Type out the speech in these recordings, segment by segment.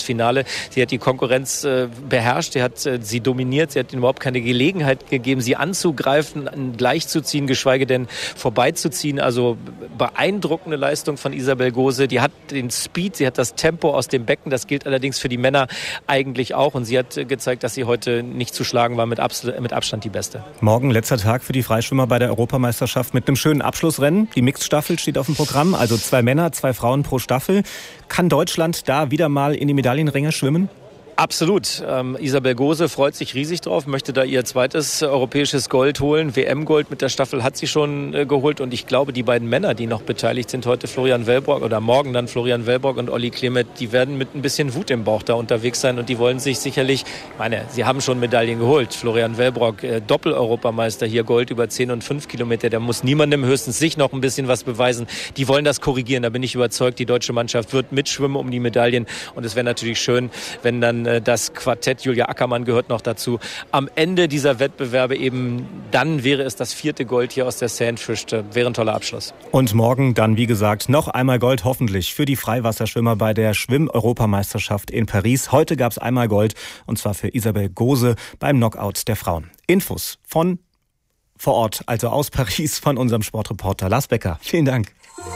Finale. Sie hat die Konkurrenz beherrscht, sie hat sie dominiert, sie hat ihnen überhaupt keine Gelegenheit gegeben, sie anzugreifen, gleichzuziehen, geschweige denn vorbeizuziehen. Also beeindruckende Leistung von Isabel Gose. Die hat den Speed, sie hat das Tempo aus dem Becken. Das gilt allerdings für die Männer eigentlich auch. Und sie hat gezeigt, dass sie heute nicht zu schlagen war, mit Abstand die Beste. Morgen letzter Tag für die Freischwimmer bei der Europameisterschaft mit einem schönen Abschlussrennen. Die Mixed-Staffel steht auf dem Programm, also 2 Männer, 2 Frauen pro Staffel. Kann Deutschland da wieder mal in die Medaillenringe schwimmen? Absolut. Isabel Gose freut sich riesig drauf, möchte da ihr zweites europäisches Gold holen. WM-Gold mit der Staffel hat sie schon geholt. Und ich glaube, die beiden Männer, die noch beteiligt sind, heute Florian Wellbrock oder morgen dann Florian Wellbrock und Olli Klemet, die werden mit ein bisschen Wut im Bauch da unterwegs sein. Und die wollen sich sicherlich, sie haben schon Medaillen geholt. Florian Wellbrock, Doppel-Europameister, hier Gold über 10 und 5 Kilometer. Der muss niemandem, höchstens sich noch ein bisschen was beweisen. Die wollen das korrigieren. Da bin ich überzeugt, die deutsche Mannschaft wird mitschwimmen um die Medaillen. Und es wäre natürlich schön, wenn dann das Quartett, Julia Ackermann gehört noch dazu, am Ende dieser Wettbewerbe eben, dann wäre es das 4. Gold hier aus der Seine fischt. Wäre ein toller Abschluss. Und morgen dann, wie gesagt, noch einmal Gold hoffentlich für die Freiwasserschwimmer bei der Schwimm-Europameisterschaft in Paris. Heute gab es einmal Gold und zwar für Isabel Gose beim Knockout der Frauen. Infos von vor Ort, also aus Paris, von unserem Sportreporter Lars Becker. Vielen Dank.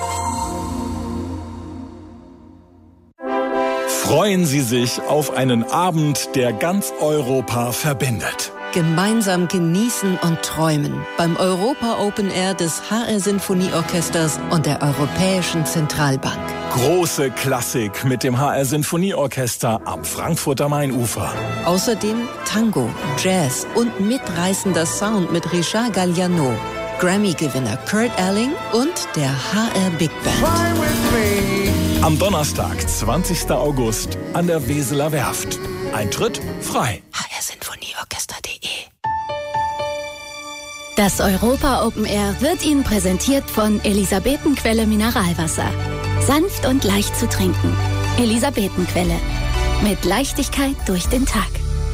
Freuen Sie sich auf einen Abend, der ganz Europa verbindet. Gemeinsam genießen und träumen beim Europa Open Air des HR Sinfonieorchesters und der Europäischen Zentralbank. Große Klassik mit dem HR Sinfonieorchester am Frankfurter Mainufer. Außerdem Tango, Jazz und mitreißender Sound mit Richard Galliano, Grammy-Gewinner Kurt Elling und der HR Big Band. Am Donnerstag, 20. August, an der Weseler Werft. Eintritt frei. hrsinfonieorchester.de. Das Europa Open Air wird Ihnen präsentiert von Elisabetenquelle Mineralwasser. Sanft und leicht zu trinken. Elisabetenquelle. Mit Leichtigkeit durch den Tag.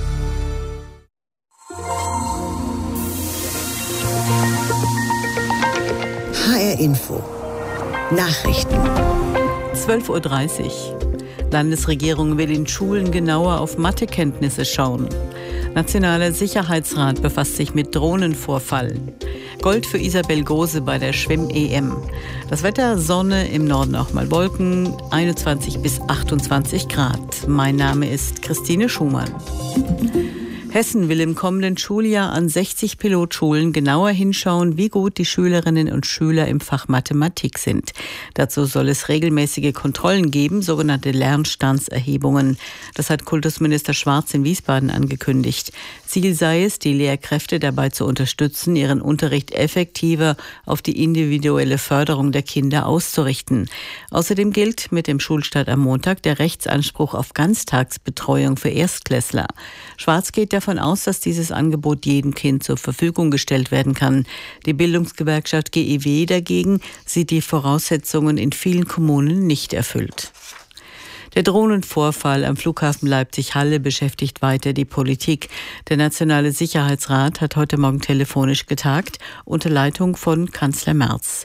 HR Info. Nachrichten. 12:30 Uhr. Landesregierung will in Schulen genauer auf Mathekenntnisse schauen. Nationaler Sicherheitsrat befasst sich mit Drohnenvorfall. Gold für Isabel Gose bei der Schwimm-EM. Das Wetter, Sonne, im Norden auch mal Wolken, 21 bis 28 Grad. Mein Name ist Christine Schumann. Hessen will im kommenden Schuljahr an 60 Pilotschulen genauer hinschauen, wie gut die Schülerinnen und Schüler im Fach Mathematik sind. Dazu soll es regelmäßige Kontrollen geben, sogenannte Lernstandserhebungen. Das hat Kultusminister Schwarz in Wiesbaden angekündigt. Ziel sei es, die Lehrkräfte dabei zu unterstützen, ihren Unterricht effektiver auf die individuelle Förderung der Kinder auszurichten. Außerdem gilt mit dem Schulstart am Montag der Rechtsanspruch auf Ganztagsbetreuung für Erstklässler. Schwarz geht davon aus, dass dieses Angebot jedem Kind zur Verfügung gestellt werden kann. Die Bildungsgewerkschaft GEW dagegen sieht die Voraussetzungen in vielen Kommunen nicht erfüllt. Der Drohnenvorfall am Flughafen Leipzig-Halle beschäftigt weiter die Politik. Der Nationale Sicherheitsrat hat heute Morgen telefonisch getagt, unter Leitung von Kanzler Merz.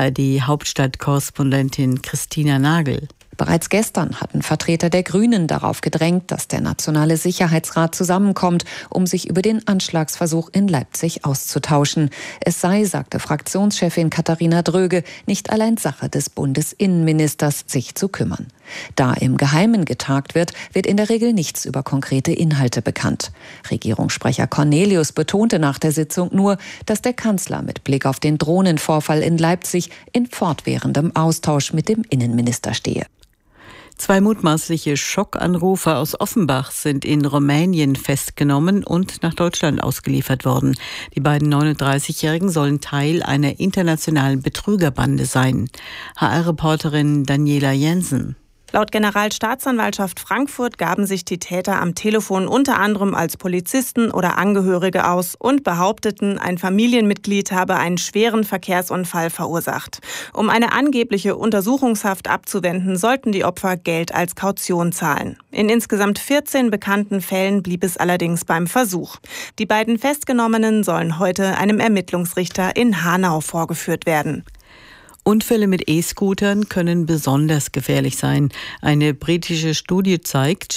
ARD-Hauptstadtkorrespondentin Christina Nagel. Bereits gestern hatten Vertreter der Grünen darauf gedrängt, dass der Nationale Sicherheitsrat zusammenkommt, um sich über den Anschlagsversuch in Leipzig auszutauschen. Es sei, sagte Fraktionschefin Katharina Dröge, nicht allein Sache des Bundesinnenministers, sich zu kümmern. Da im Geheimen getagt wird, wird in der Regel nichts über konkrete Inhalte bekannt. Regierungssprecher Cornelius betonte nach der Sitzung nur, dass der Kanzler mit Blick auf den Drohnenvorfall in Leipzig in fortwährendem Austausch mit dem Innenminister stehe. 2 mutmaßliche Schockanrufer aus Offenbach sind in Rumänien festgenommen und nach Deutschland ausgeliefert worden. Die beiden 39-Jährigen sollen Teil einer internationalen Betrügerbande sein. HR-Reporterin Daniela Jensen. Laut Generalstaatsanwaltschaft Frankfurt gaben sich die Täter am Telefon unter anderem als Polizisten oder Angehörige aus und behaupteten, ein Familienmitglied habe einen schweren Verkehrsunfall verursacht. Um eine angebliche Untersuchungshaft abzuwenden, sollten die Opfer Geld als Kaution zahlen. In insgesamt 14 bekannten Fällen blieb es allerdings beim Versuch. Die beiden Festgenommenen sollen heute einem Ermittlungsrichter in Hanau vorgeführt werden. Unfälle mit E-Scootern können besonders gefährlich sein. Eine britische Studie zeigt,